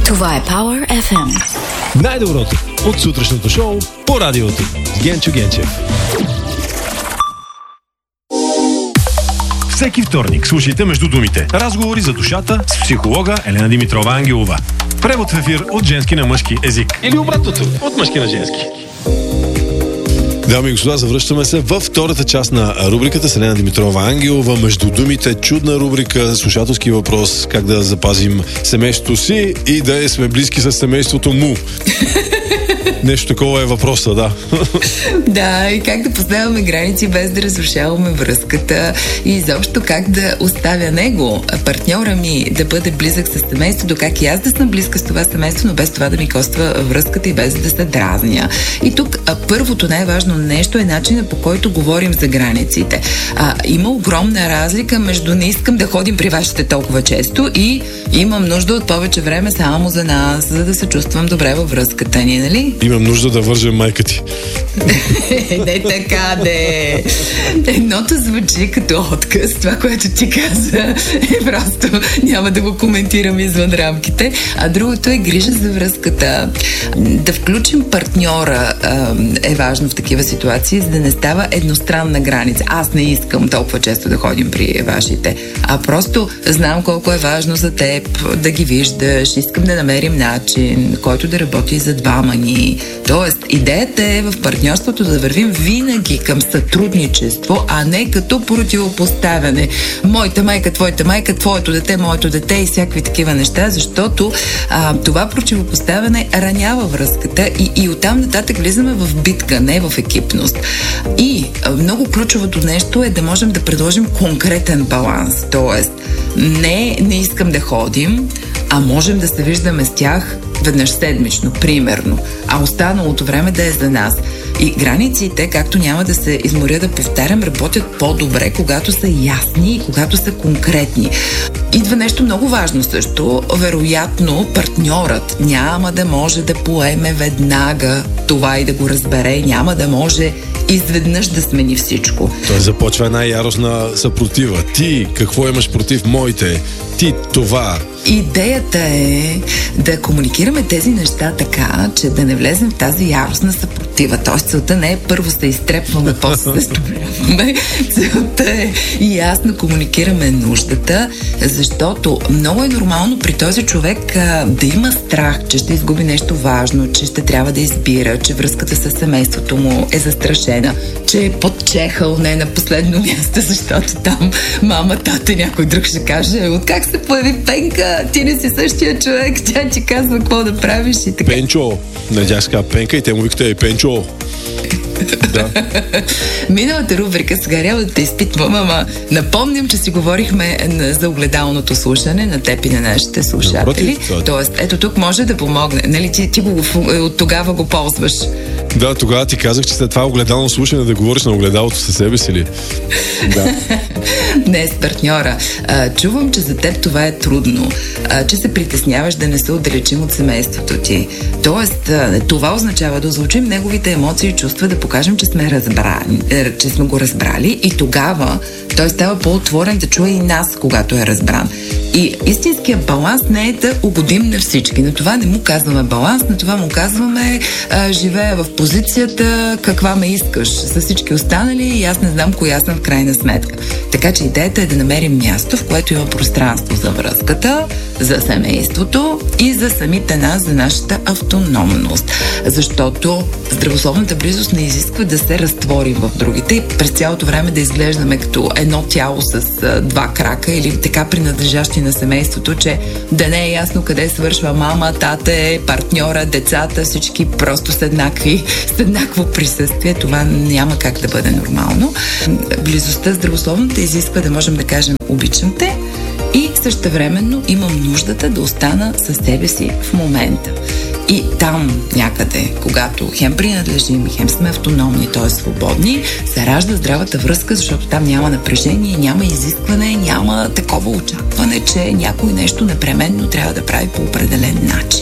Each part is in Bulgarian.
Това е Power FM. Най-доброто от сутрешното шоу по радиото с Генчо Генчев. Всеки вторник слушайте Между думите. Разговори за душата с психолога Елена Димитрова Ангелова. Превод в ефир от женски на мъжки език. Или обратното, от мъжки на женски. Дами и господа, завръщаме се във втората част на рубриката с Елена Димитрова Ангелова. Между думите, чудна рубрика, слушателски въпрос, как да запазим семейството си и да сме близки с семейството му. Нещо такова е въпроса, да. Да, и как да поставяме граници без да разрушаваме връзката и изобщо как да оставя него, партньора ми, да бъде близък с семейството, как и аз да съм близка с това семейство, но без това да ми коства връзката и без да се дразня. И тук първото най-важно нещо е начинът, по който говорим за границите. Има огромна разлика между не искам да ходим при вашите толкова често и имам нужда от повече време само за нас, за да се чувствам добре във връзката ни, нали? Имам нужда да вържем майка ти. Не така, де. Едното звучи като отказ. Това, което ти каза, е просто няма да го коментирам извън рамките. А другото е грижа за връзката. Да включим партньора е важно в такива ситуации, за да не става едностранна граница. Аз не искам толкова често да ходим при вашите. А просто знам колко е важно за теб да ги виждаш. Искам да намерим начин, който да работи за двама ни. Тоест, идеята е в партньорството да вървим винаги към сътрудничество, а не като противопоставяне. Моята майка, твоето дете, моето дете и всякакви такива неща, защото това противопоставяне ранява връзката и оттам нататък влизаме в битка, не в екипност. И много ключовото нещо е да можем да предложим конкретен баланс. Тоест, не искам да ходим, а можем да се виждаме с тях веднъж седмично, примерно, а останалото време да е за нас. И границите, както няма да се изморя да повтарям, работят по-добре, когато са ясни и когато са конкретни. Идва нещо много важно също. Вероятно, партньорът няма да може да поеме веднага това и да го разбере, няма да може изведнъж да смени всичко. Той започва една яростна съпротива. Ти, какво имаш против моите? Ти това. Идеята е да комуникираме тези неща така, че да не влезем в тази яростна съпротива. Тоест, целта не е първо се изтрепваме, после се справяме. Целта е ясно комуникираме нуждата, защото много е нормално при този човек да има страх, че ще изгуби нещо важно, че ще трябва да избира, че връзката с семейството му е застрашена, че е подчехал не на последно място, защото там мама, тата, някой друг ще каже: откак се появи Пенка? Ти не си същия човек, тя ти казва какво да правиш и така. Пенчо, надях се казва Пенка и те му викате: Пенчо. Да. Миналата рубрика, сега няма да те изпитвам, ама напомням, че си говорихме за огледалното слушане на теб и на нашите слушатели. Тоест, ето тук може да помогне. Нали, ти от тогава го ползваш. Да, тогава ти казах, че след това огледално слушане да говориш на огледалото със себе си ли? Да. Не, с партньора. Чувам, че за теб това е трудно, че се притесняваш да не се отдалечим от семейството ти. Тоест, това означава да озвучим неговите емоции и чувства, да покажем, че сме го разбрали и тогава той става по-отворен да чуе и нас, когато е разбран. И истинският баланс не е да угодим на всички. На това не му казваме баланс, на това му казваме живея в позицията каква ме искаш с всички останали и аз не знам коя съм в крайна сметка. Така че идеята е да намерим място, в което има пространство за връзката, за семейството и за самите нас, за нашата автономност. Защото здравословната близост не изисква да се разтворим в другите и през цялото време да изглеждаме като едно тяло с два крака или така принадлежащи на семейството, че да не е ясно къде свършва мама, тате, партньора, децата, всички просто с еднакво присъствие. Това няма как да бъде нормално. Близостта здравословната изисква да можем да кажем: обичам те и същевременно имам нуждата да остана със себе си в момента. И там някъде, когато хем принадлежим, хем сме автономни, т.е. свободни, се ражда здравата връзка, защото там няма напрежение, няма изискване, няма такова очакване, че някой нещо непременно трябва да прави по определен начин.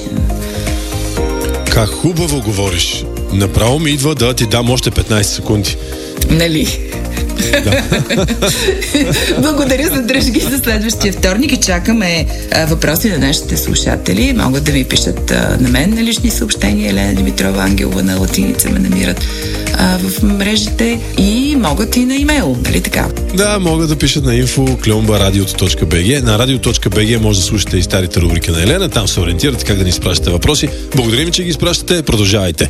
Как хубаво говориш. Направо ми идва да ти дам още 15 секунди. Нали? Благодаря за дръжки за следващия вторник и чакаме въпроси на нашите слушатели. Могат да ми пишат на мен на лични съобщения. Елена Димитрова Ангелова на латиница ме намират в мрежите и могат и на имейл, нали така? Да, могат да пишат на info@radio.bg. На radio.bg може да слушате и старите рубрики на Елена. Там се ориентирате как да ни изпращате въпроси. Благодарим, че ги изпращате. Продължавайте.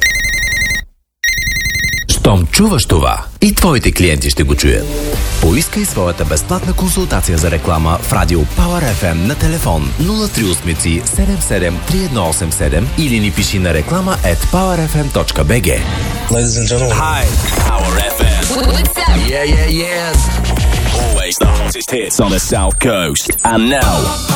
Щом чуваш това, и твоите клиенти ще го чуят. Поискай своята безплатна консултация за реклама в Радио Power FM на телефон 038 77 3187 или ни пиши на реклама @powerfm.bg. Ladies and gentlemen. Hi, Power FM. What's up? Yeah. Always the hottest hits on the South Coast. And now,